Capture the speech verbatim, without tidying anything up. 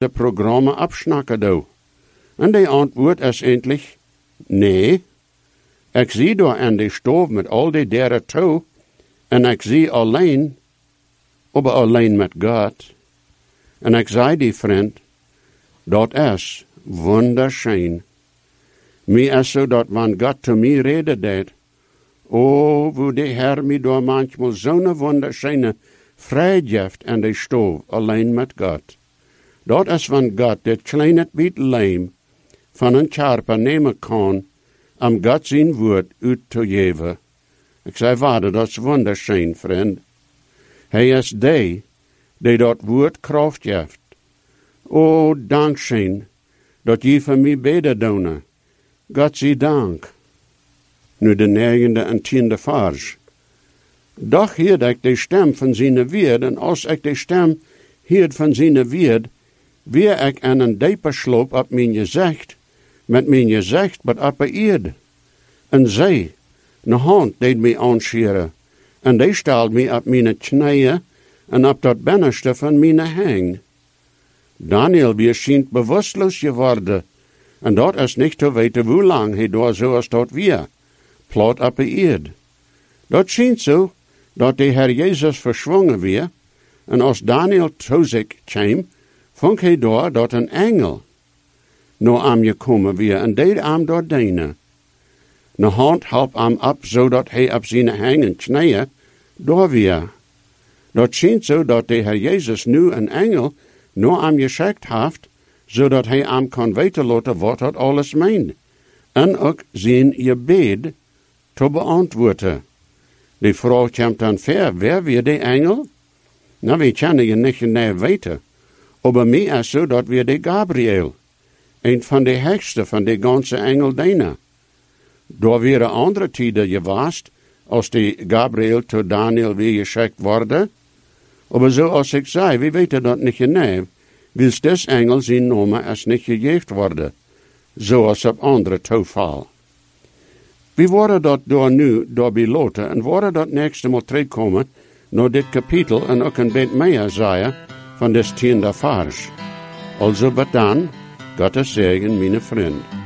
de programma abschnakken doe. En die antwoord is eindelijk, nee, ik zie daar aan die stoof met al die deren toe, en ik zie alleen, aber alleen met God. En ik zei die vriend, dat is wunderschön. Mij is zo dat wanneer God te mij reden deed, oh, wo de Herr mij door manchmal zo'n wunderschöne vrij geeft en die stoof alleen met God. Dat is wanneer God dit kleine bit leem van een charper nemen kan, om God zijn woord uit te geven. Ik zei, vader, dat is wunderschön, vriend. Hij is die, die dat woord kracht geeft. Oh, dankzij, dat je voor mij beden doen. God zij dank. Nu de negende en tiende vers. Doch hield ik de stem van zijn woord, en als ik de stem hield van zijn woord, weer ik aan een dieper sloop op mijn gezicht, met mijn gezicht wat op de eerd. En zij, een hand deed mij aanscheren, en die stelde mij op mijn knieën en op dat binnenste van mijn hang. Daniel weer schijnt bewusteloos geworden, en dat is niet te weten hoe lang hij daar zoals dat weer, plat op de eerd. Dat schijnt zo, dat de Herr Jezus verschwongen weer, en als Daniel toe zich kwam, vond hij daar dat een engel nou aan gekomen weer, en deed hem door dienen. De hand hielp hem op, zodat hij op zijn hangen knieën door weer. Dat schijnt zo dat de Herr Jezus nu een engel nou aan geschikt heeft, zodat hij hem kan weten laten wat dat alles meent. En ook zijn gebed te beantwoorden. Die vraag komt dan ver, wer weer de engel? Nou, we kunnen je niet genau weten. Maar mij is zo dat weer de Gabriel, een van de hekste van de ganze engeldienen. Daar weer andere tijden geweest, als die Gabriel tot Daniel weer geschikt worden. Maar zoals ik zei, we weten dat niet genau, wils des engel zijn naam is niet gegeven worden, zoals op andere toeval. We worden dat door nu daarbij laten en worden dat nächste mal terugkomen naar dit kapitel en ook een beetje meer zeggen van des tiende vers. Also, but dan, Gottes Segen, meine Freund.